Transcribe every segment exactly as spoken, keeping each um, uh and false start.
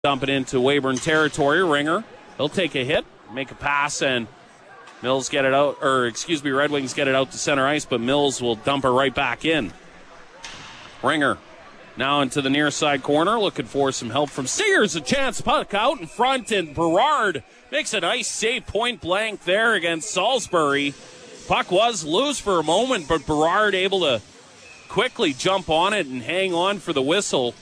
dump it into Weyburn territory. Ringer, he'll take a hit, make a pass, and Mills get it out, or excuse me, Red Wings get it out to center ice, but Mills will dump it right back in. Ringer now into the near side corner, looking for some help from Sears. A chance, puck out in front, and Berard makes a nice save point blank there against Salisbury. Puck was loose for a moment, but Berard able to quickly jump on it and hang on for the whistle.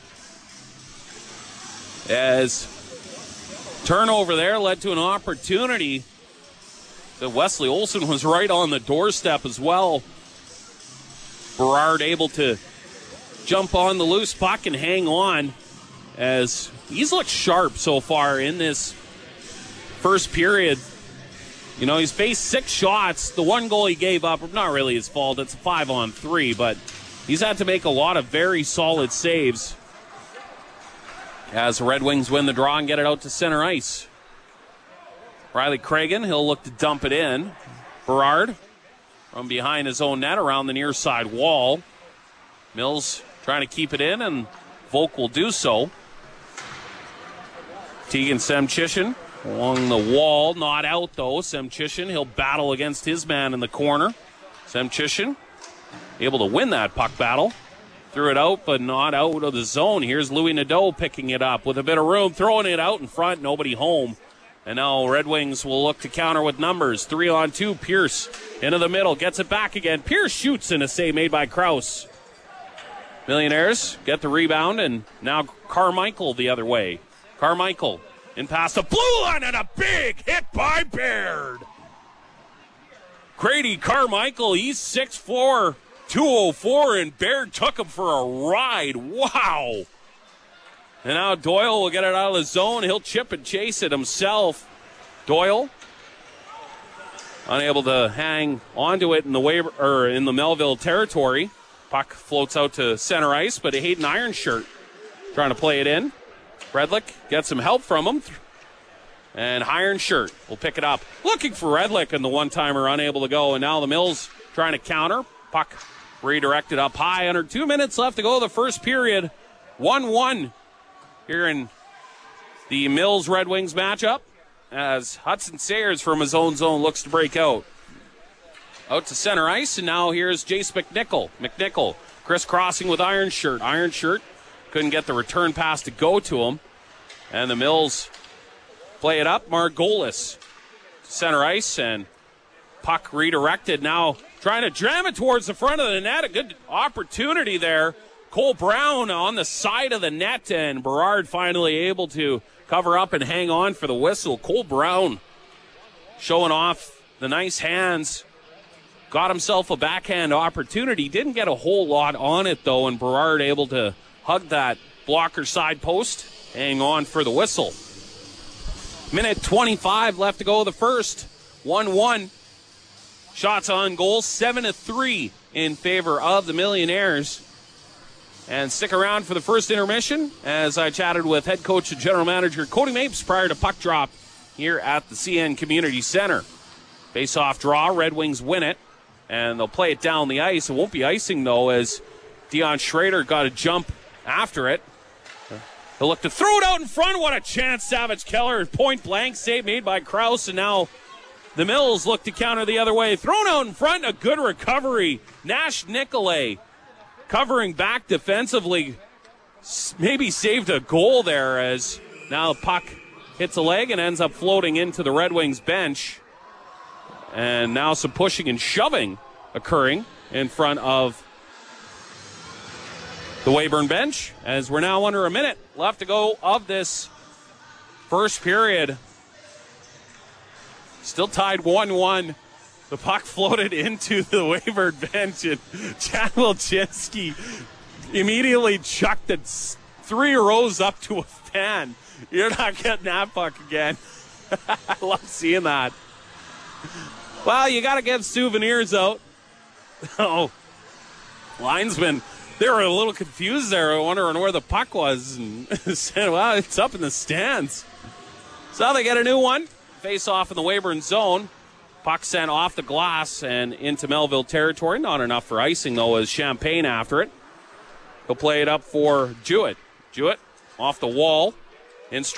As turnover there led to an opportunity that Wesley Olson was right on the doorstep as well. Berard able to jump on the loose puck and hang on, as he's looked sharp so far in this first period. You know, he's faced six shots. The one goal he gave up, not really his fault. It's a five on three, but he's had to make a lot of very solid saves as the Red Wings win the draw and get it out to center ice. Riley Cragen, he'll look to dump it in. Berard from behind his own net around the near side wall. Mills trying to keep it in, and Volk will do so. Tegan Semchishin along the wall, not out though. Semchishin, he'll battle against his man in the corner. Semchishin able to win that puck battle. Threw it out, but not out of the zone. Here's Louis Nadeau picking it up with a bit of room, throwing it out in front, nobody home. And now Red Wings will look to counter with numbers. Three on two, Pierce into the middle, gets it back again. Pierce shoots in a save made by Krause. Millionaires get the rebound, and now Carmichael the other way. Carmichael in past the blue line, and a big hit by Baird. Grady Carmichael, he's six foot four. two oh four, and Baird took him for a ride. Wow. And now Doyle will get it out of the zone. He'll chip and chase it himself. Doyle unable to hang onto it in the Weber, or in the Melville territory. Puck floats out to center ice, but Hayden Ironshirt trying to play it in. Redlick gets some help from him. And Ironshirt will pick it up. Looking for Redlick, and the one-timer unable to go. And now the Mills trying to counter. Puck redirected up high. Under two minutes left to go the first period. one one here in the Mills-Red Wings matchup, as Hudson Sayers from his own zone looks to break out. Out to center ice, and now here's Jace McNichol. McNichol crisscrossing with Ironshirt. Ironshirt couldn't get the return pass to go to him. And the Mills play it up. Margolis center ice, and puck redirected now. Trying to jam it towards the front of the net. A good opportunity there. Cole Brown on the side of the net, and Berard finally able to cover up and hang on for the whistle. Cole Brown showing off the nice hands. Got himself a backhand opportunity. Didn't get a whole lot on it, though, and Berard able to hug that blocker side post. Hang on for the whistle. Minute twenty-five left to go the first. one one. Shots on goal, seven to three in favor of the Millionaires. And stick around for the first intermission as I chatted with head coach and general manager Cody Mapes prior to puck drop here at the C N Community Center. Face-off draw, Red Wings win it, and they'll play it down the ice. It won't be icing, though, as Dion Schrader got a jump after it. He'll look to throw it out in front. What a chance, Savage Keller. Point blank save made by Krause, and now the Mills look to counter the other way. Thrown out in front, a good recovery. Nash Nicolay covering back defensively. Maybe saved a goal there, as now the puck hits a leg and ends up floating into the Red Wings bench. And now some pushing and shoving occurring in front of the Weyburn bench, as we're now under a minute left to go of this first period. Still tied one one. The puck floated into the Weyburn bench, and Chad Wilczynski immediately chucked it three rows up to a fan. You're not getting that puck again. I love seeing that. Well, you got to get souvenirs out. Oh, linesman, they were a little confused there, wondering where the puck was, and said, well, it's up in the stands. So they get a new one. Face off in the Weyburn zone. Puck sent off the glass and into Melville territory. Not enough for icing, though, as Champagne after it. He'll play it up for Jewett. Jewett off the wall. in